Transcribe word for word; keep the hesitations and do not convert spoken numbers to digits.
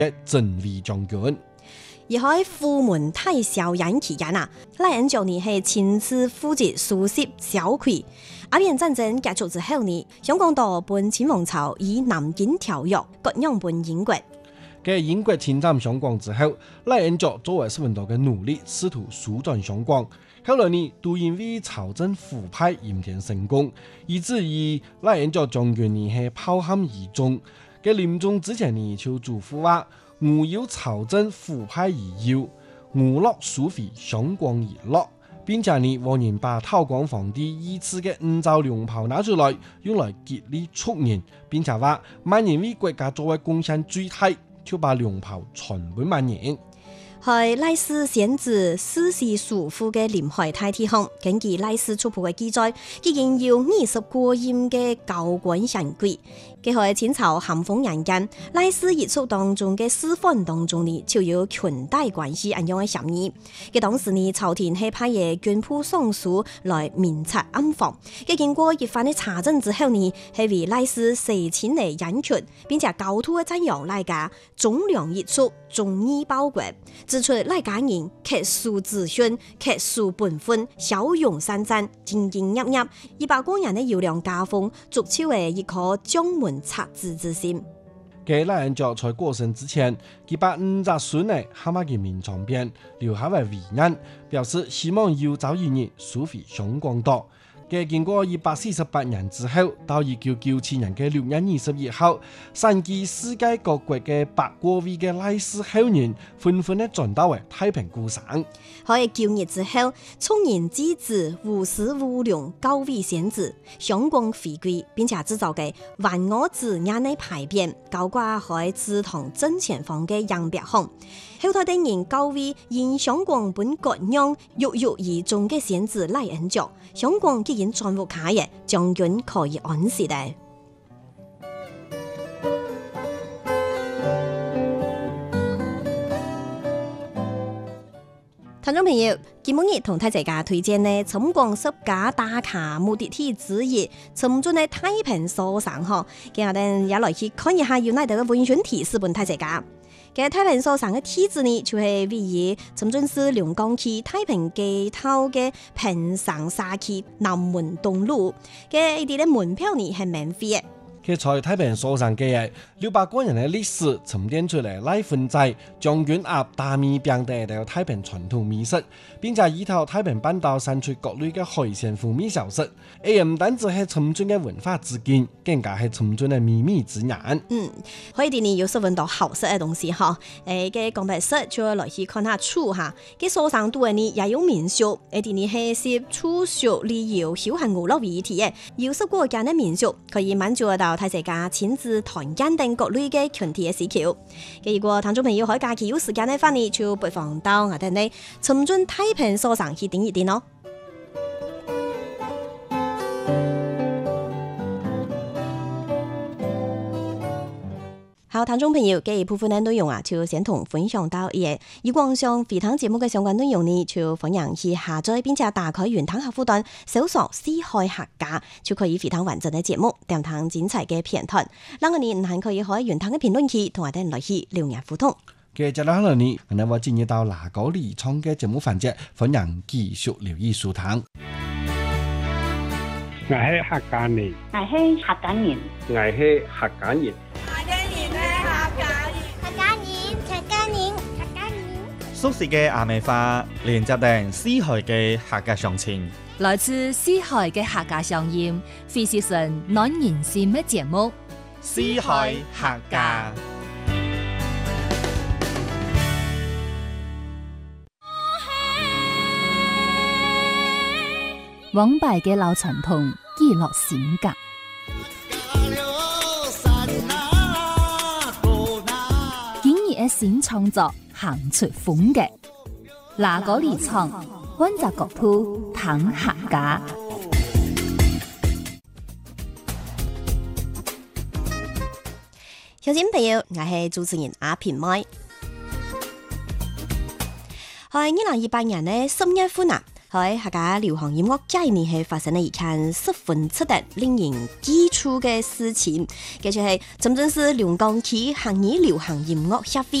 嘅鎮衛將軍。 而喺虎門大小人期間啊，賴恩將呢係親自負責蘇軾剿潰。鴉片戰爭結束之後呢，香港島本清王朝以南京條約割讓本英國。 嘅英國侵佔香港之後，賴恩作作為十分多嘅努力，試圖扭轉香港。後來呢，都因為朝政腐敗嚴重成功，以至於賴恩作將軍呢係抱憾而終。嘅臨終之前呢，就囑咐話：吾有朝政腐敗而憂，吾樂殊非香港而樂。並且呢，往年把道光皇帝御賜嘅五爪龍袍拿出來，用來激勵促人，並且話萬人為國家作為貢獻最大，就把龍袍傳俾萬人。 係賴氏仙子四世叔父嘅臨海大提行，根據賴氏族譜嘅記載，已經有二十個任嘅高官顯貴。佢喺清朝咸豐年間，賴氏遺囑當中嘅私藩當中呢，就有裙帶關係咁樣嘅嫌疑。佢當時呢，朝廷係派嘅軍部尚書來明察暗訪。佢經過一番嘅查證之後呢，係為賴氏四千嚟引出，並且高度嘅讚揚賴家忠良遺囑，忠義報國，指出賴家人恪守子孫，恪守本分，驍勇善戰，兢兢業業，以把個人嘅優良家風，築就為一顆將門察子之心。 嘅賴恩作在過身之前，佢把五隻孫呢喊埋嘅名長編，留下為遺言，表示希望有朝一日蘇回香港島。嘅經過一百四十八年之後，到一九九七年嘅六月二十一號，散居世界各國嘅百過位嘅賴氏後人，紛紛咧轉到為太平故省。 喺九日之後，聰人之子吳氏無量高位仙子，香港回歸，並且製造嘅萬我字眼嘅牌匾，高掛喺祠堂正前方嘅迎別巷。後台的人高位因香港本割讓鬱鬱而終嘅仙子賴恩作，香港既然轉復卡嘅將軍可以安息的。聽眾朋友，今日同大家推薦呢，深廣十家打卡目的地之一，深圳的太平書城嗬，今日哋也來去看一下有哪度嘅文宣提示本大家。嘅太平書城嘅地址呢，就係位於深圳市龍崗區太平街頭嘅平城沙區南門東路嘅一啲嘅門票呢係免費嘅。 佢在太平書城嘅六百個人嘅歷史沉澱出嚟賴分仔將軍鴨大米餅等嘅太平傳統美食，並且依靠太平半島產出各類嘅海鮮風味小食，誒唔單止係深圳嘅文化資金，更加係深圳嘅秘密之眼。 嗯，可以啲呢有十分多好食嘅東西哈，誒嘅講白實就要來去看下厝哈，嘅書城度嘅呢也有民宿，誒啲呢係涉住宿旅遊休閒娛樂為一體嘅，有十個間嘅民宿可以滿足得到大家親自團建等各類嘅群體嘅需求。如果聽眾朋友喺假期有時間嘅話呢，就不妨到我哋呢深圳太平書城去點一點咯。好，聽眾朋友，嘅一部分嘅內容啊，就先同分享到嘢。以往上肥湯節目嘅相關內容呢，就歡迎去下載並且打開原湯客戶端，搜索四海客家，就可以肥湯完整嘅節目，點聽精彩嘅片段。嗱，我哋唔係可以喺原湯嘅評論區同我哋來去留言互動。 嘅接落嚟呢，我哋會進入到哪個理倉嘅節目環節，歡迎繼續留意收聽。 我係客家人， 我係客家人， 我係客家人。 熟悉嘅阿美花，連接定四海嘅客家鄉情， 來自四海嘅客家鄉音，非是純暖人心嘅節目。 四海客家， 往擺嘅老傳統，記錄性格。今日嘅新創作。行出風格，哪個理倉，溫習各鋪談客家。 小姐朋友，我係主持人阿平妹。喺二零一八年呢十月份啊， 喺客家流行音樂界呢係發生了一件十分值得令人記住嘅事情，嘅就係深圳市龍崗區客語流行音樂協會